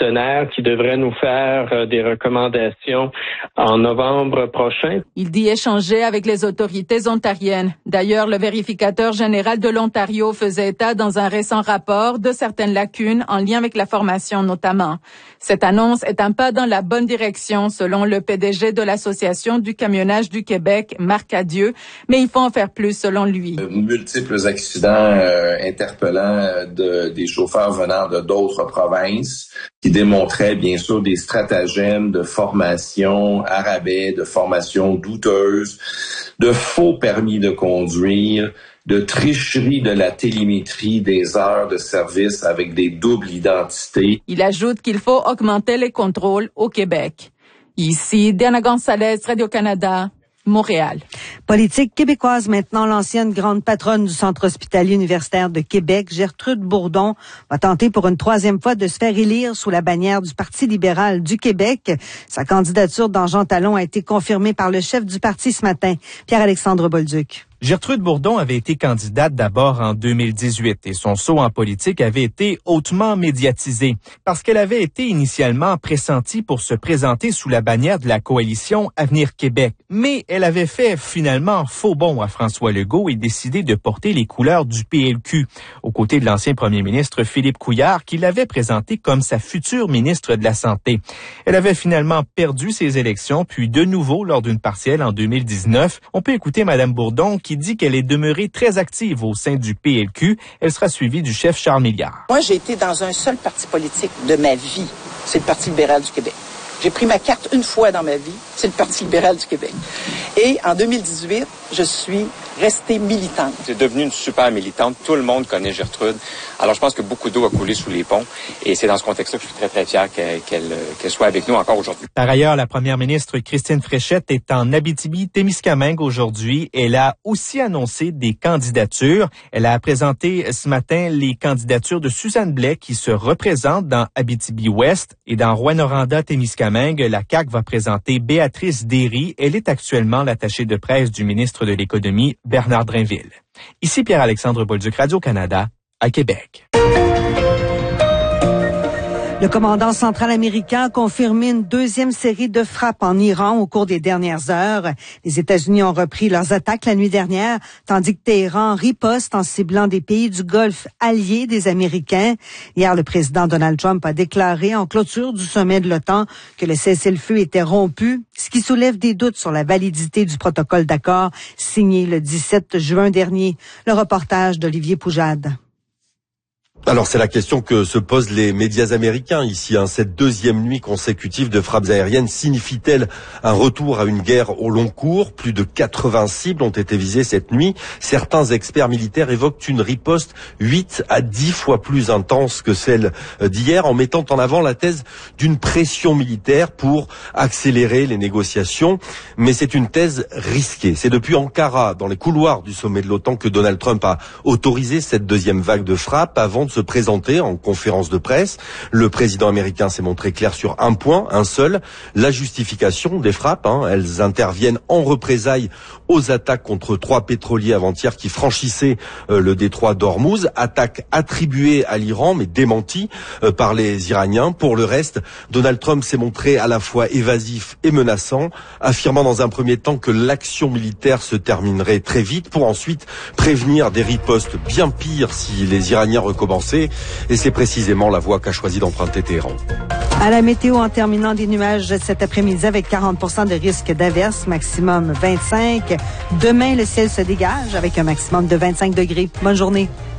partenaires qui devraient nous faire des recommandations en novembre prochain. Il dit échanger avec les autorités ontariennes. D'ailleurs, le vérificateur général de l'Ontario faisait état dans un récent rapport de certaines lacunes en lien avec la formation notamment. Cette annonce est un pas dans la bonne direction selon le PDG de l'Association du camionnage du Québec, Marc Adieu, mais il faut en faire plus selon lui. Multiples accidents interpellants des chauffeurs venant de d'autres provinces qui démontraient bien sûr des stratagèmes de formation à rabais, de formation douteuse, de faux permis de conduire, de tricherie de la télémétrie des heures de service avec des doubles identités. Il ajoute qu'il faut augmenter les contrôles au Québec. Ici, Diana Gonzalez, Radio-Canada, Montréal. Politique québécoise maintenant, l'ancienne grande patronne du Centre hospitalier universitaire de Québec, Gertrude Bourdon, va tenter pour une troisième fois de se faire élire sous la bannière du Parti libéral du Québec. Sa candidature dans Jean Talon a été confirmée par le chef du parti ce matin, Pierre-Alexandre Bolduc. Gertrude Bourdon avait été candidate d'abord en 2018 et son saut en politique avait été hautement médiatisé parce qu'elle avait été initialement pressentie pour se présenter sous la bannière de la coalition Avenir Québec. Mais elle avait fait finalement faux bond à François Legault et décidé de porter les couleurs du PLQ, aux côtés de l'ancien premier ministre Philippe Couillard qui l'avait présenté comme sa future ministre de la Santé. Elle avait finalement perdu ses élections, puis de nouveau lors d'une partielle en 2019. On peut écouter Mme Bourdon qui dit qu'elle est demeurée très active au sein du PLQ. Elle sera suivie du chef Charles Milliard. Moi, j'ai été dans un seul parti politique de ma vie, c'est le Parti libéral du Québec. J'ai pris ma carte une fois dans ma vie, c'est le Parti libéral du Québec. Et en 2018, je suis restée militante. C'est devenu une super militante. Tout le monde connaît Gertrude. Alors, je pense que beaucoup d'eau a coulé sous les ponts. Et c'est dans ce contexte-là que je suis très, très fier qu'elle soit avec nous encore aujourd'hui. Par ailleurs, la première ministre Christine Fréchette est en Abitibi-Témiscamingue aujourd'hui. Elle a aussi annoncé des candidatures. Elle a présenté ce matin les candidatures de Suzanne Blais qui se représente dans Abitibi-Ouest. Et dans Rouyn-Noranda-Témiscamingue, la CAQ va présenter Béatrice Derry. Elle est actuellement l'attachée de presse du ministre de l'Économie, Bernard Drainville. Ici Pierre-Alexandre Bolduc, Radio-Canada, à Québec. Le commandant central américain a confirmé une deuxième série de frappes en Iran au cours des dernières heures. Les États-Unis ont repris leurs attaques la nuit dernière, tandis que Téhéran riposte en ciblant des pays du Golfe alliés des Américains. Hier, le président Donald Trump a déclaré en clôture du sommet de l'OTAN que le cessez-le-feu était rompu, ce qui soulève des doutes sur la validité du protocole d'accord signé le 17 juin dernier. Le reportage d'Olivier Poujade. Alors c'est la question que se posent les médias américains ici. Cette deuxième nuit consécutive de frappes aériennes signifie-t-elle un retour à une guerre au long cours? Plus de 80 cibles ont été visées cette nuit. Certains experts militaires évoquent une riposte 8 à 10 fois plus intense que celle d'hier, en mettant en avant la thèse d'une pression militaire pour accélérer les négociations. Mais c'est une thèse risquée. C'est depuis Ankara, dans les couloirs du sommet de l'OTAN, que Donald Trump a autorisé cette deuxième vague de frappes avant de se présenter en conférence de presse. Le président américain s'est montré clair sur un point, un seul, la justification des frappes. Elles interviennent en représailles aux attaques contre 3 pétroliers avant-hier qui franchissaient le détroit d'Ormuz. Attaque attribuée à l'Iran, mais démentie par les Iraniens. Pour le reste, Donald Trump s'est montré à la fois évasif et menaçant, affirmant dans un premier temps que l'action militaire se terminerait très vite, pour ensuite prévenir des ripostes bien pires si les Iraniens recommençaient. Et c'est précisément la voie qu'a choisi d'emprunter Téhéran. À la météo, en terminant, des nuages cet après-midi avec 40% de risque d'averse, maximum 25. Demain, le ciel se dégage avec un maximum de 25 degrés. Bonne journée.